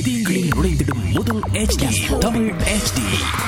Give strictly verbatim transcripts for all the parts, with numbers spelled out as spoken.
இதயங்களில் நுழைந்திடும் முதல் H D Tamil H D.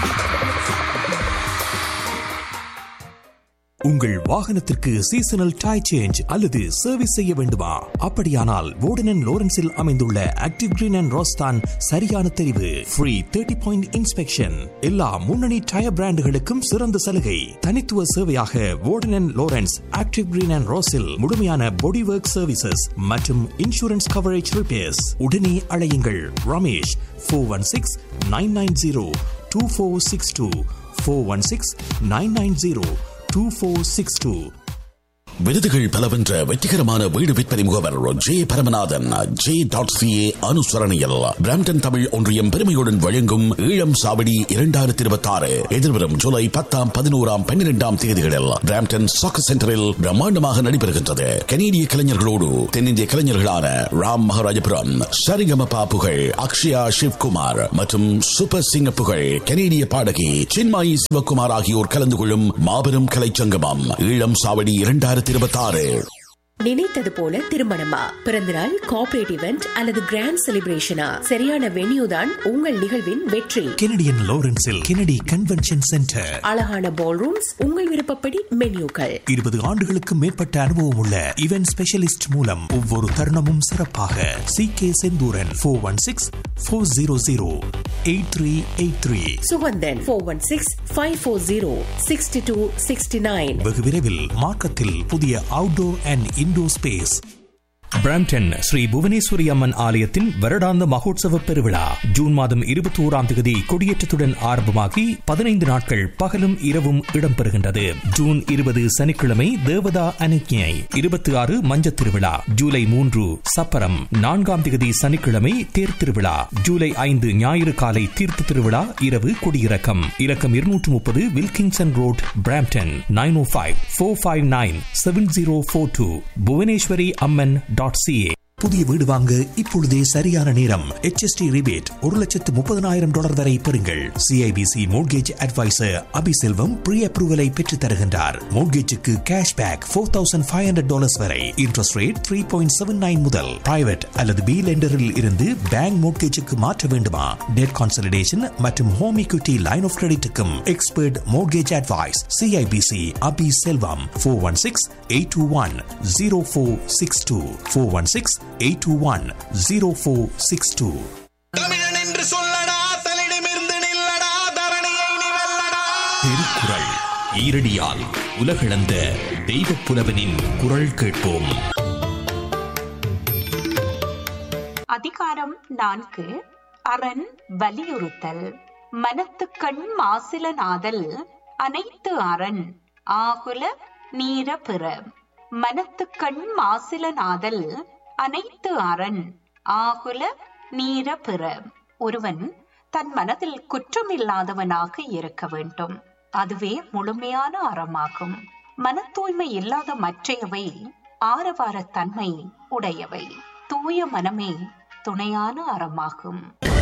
உங்கள் வாகனத்திற்கு சீசனல் டயர் சேஞ்ச் அல்லது சர்வீஸ் செய்ய வேண்டுமா? அப்படியானால் வோடன் அண்ட் லோரன்ஸில் அமைந்துள்ள ஆக்டிவ் கிரீன் அண்ட் ரோஸ்தான் சரியான தெரிவு. ஃப்ரீ தேர்ட்டி பாயிண்ட் இன்ஸ்பெக்ஷன், எல்லா முன்னணி டயர் பிராண்டுகளுக்கும் சிறந்த சலுகை. தனித்துவ சேவையாக வோடன் and Lawrence active green and ரோஸில் முழுமையான பாடி ஒர்க் சர்வீசஸ் மற்றும் இன்சூரன்ஸ் கவரேஜ் ரிப்பேர்ஸ். உடனே அழையுங்கள் Ramesh four one six nine nine zero two four six two four one six nine nine zero two four six two. விருதுகள் பல வென்ற வெற்றிகரமான வீடு விற்பனை முகவர் J Paramanathan J dot CA அனுசரணையில் Brampton Tamil ஒன்றியம் பெருமையுடன் வழங்கும் ஈழம் சாவடி இரண்டாயிரத்தி இருபத்தி ஆறு எதிர்வரும் ஜூலை பத்தாம் பதினோராம் பன்னிரெண்டாம் தேதிகளில் பிராம்டன் சாக்கர் சென்டரில் பிரம்மாண்டமாக நடைபெறுகின்றது. கனேடிய கலைஞர்களோடு தென்னிந்திய கலைஞர்களான ராம் மகாராஜபுரம், சரிகமபா புகழ், அக்ஷயா சிவ்குமார் மற்றும் சூப்பர் சிங்க புகழ், கனேடிய பாடகி சின்மாயி சிவகுமார் ஆகியோர் கலந்து கொள்ளும் மாபெரும் கலைச்சங்கமம் ஈழம் சாவடி இரண்டாயிரத்தி இருபத்தாறு. நினைத்தது போல திருமணமா, பிறந்தநாள், கார்ப்பரேட் இவெண்ட் அல்லது கிராண்ட் செலிப்ரேஷனா? சரியான வென்யூ தான் உங்கள் நிகழ்வின் வெற்றி. Canadian லாரன்ஸில் Kennedy convention centre. அழகான பால் ரூம்ஸ், உங்கள் விருப்பப்படி மென்யூக்கள். இருபது ஆண்டுகளுக்கு மேற்பட்ட அனுபவம் உள்ள இவென்ட் ஸ்பெஷலிஸ்ட் மூலம் ஒவ்வொரு தருணமும் சிறப்பாக. C K Senthuran four one six four zero zero eight three eight three. Suganthan four one six five four zero sixty two sixty nine. வெகு விரைவில் மார்க்கத்தில் புதிய outdoor and indoor space. Brampton Sri Bhuvaneswari அம்மன் ஆலயத்தின் வருடாந்த மகோத்சவ பெருவிழா ஜூன் மாதம் இருபத்தி ஓராம் தேதி கொடியேற்றத்துடன் ஆரம்பமாகி பதினைந்து நாட்கள் பகலும் இரவும் இடம்பெறுகின்றது. ஜூன் இருபது சனிக்கிழமை தேவதா அனுக்ஞை, இருபத்தி ஆறு மஞ்சத் திருவிழா, ஜூலை மூன்று சப்பரம், நான்காம் தேதி சனிக்கிழமை தேர் திருவிழா, ஜூலை ஐந்து ஞாயிறு காலை தீர்த்த திருவிழா, இரவு கொடியிறக்கம். இலக்கம் இருநூற்று முப்பது வில்கிங்சன் ரோட், பிராம்டன் நைன் ஓ five four five nine seven zero four two. Bhuvaneswari அம்மன் டாட் சிஏ. புதிய வீடு வாங்க இப்பொழுதே சரியான நேரம். எச் எஸ் டி ரிபேட் ஒரு லட்சத்து முப்பதனாயிரம் டாலர் வரை பெறுங்கள். CIBC mortgage advisor Abiselvam pre அப்ரூவலை பெற்று தருகின்றார். மோட்கேஜுக்கு cash back four thousand five hundred dollars வரை. Interest rate three point seven nine முதல். பிரைவேட் அல்லது பி லெண்டரில் இருந்து பேங்க் மோட்கேஜுக்கு மாற்ற வேண்டுமா? டெட் கான்சலிடேஷன் மற்றும் home equity line of கிரெடிட்டுக்கும் expert mortgage advice. CIBC Abhi Selvam four one six eight two one zero four six two four one six eight two one zero four six two. தமிழன் என்று சொல்லடா, தன்னிடமிருந்து நில்லடா, தரணியை நீ வெல்லடா. திருக்குறள் ஈரடியால் உலகளந்த தெய்வ புலவனின் குரல் கேட்போம். அதிகாரம் நான்கு. அரண் வலியுறுத்தல். மனத்துக்கண் மாசில நாதல் அனைத்து அரண் ஆகுல நீர பிற. மனத்துக்கண் மாசில நாதல் அனைத்து அரண் ஆகுல நீர பிற. ஒருவன் தன் மனதில் குற்றமில்லாதவனாக இருக்க வேண்டும். அதுவே முழுமையான அறமாகும். மன தூய்மை இல்லாத மற்றையவை ஆரவாரத்தன்மை உடையவை. தூய மனமே துணையான அறமாகும்.